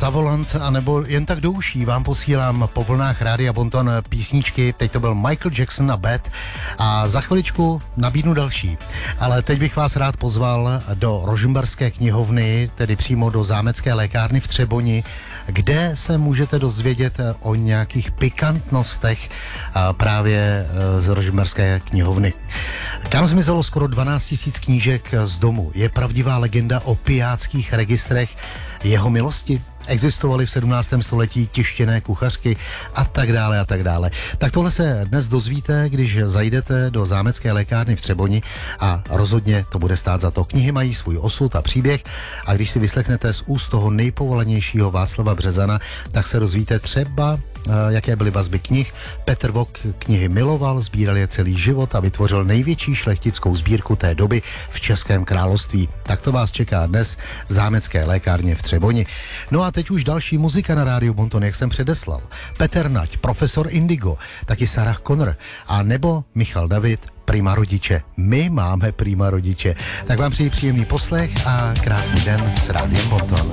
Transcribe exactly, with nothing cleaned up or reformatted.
Zavolant, anebo jen tak do uší vám posílám po vlnách Rádia Bonton písničky. Teď to byl Michael Jackson a Bad a za chviličku nabídnu další. Ale teď bych vás rád pozval do Rožmberské knihovny, tedy přímo do zámecké lékárny v Třeboni, kde se můžete dozvědět o nějakých pikantnostech právě z Rožmberské knihovny. Kam zmizelo skoro dvanáct tisíc knížek z domu? Je pravdivá legenda o pijáckých registrech jeho milosti? Existovaly v sedmnáctém století tištěné kuchařky a tak dále a tak dále. Tak tohle se dnes dozvíte, když zajdete do zámecké lékárny v Třeboni a rozhodně to bude stát za to. Knihy mají svůj osud a příběh a když si vyslechnete z úst toho nejpovolanějšího Václava Březana, tak se dozvíte třeba, jaké byly vazby knih. Petr Vok knihy miloval, sbíral je celý život a vytvořil největší šlechtickou sbírku té doby v Českém království. Tak to vás čeká dnes v zámecké lékárně v Třeboni. No a teď už další muzika na rádiu Bonton, jak jsem předeslal. Petr Nať, Profesor Indigo, taky Sarah Connor a nebo Michal David, Prima rodiče. My máme prima rodiče. Tak vám přeji příjemný poslech a krásný den s rádiem Bonton.